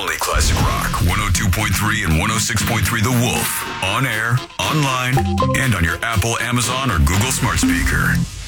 Daily Classic Rock, 102.3 and 106.3 The Wolf. On air, online, and on your Apple, Amazon, or Google smart speaker.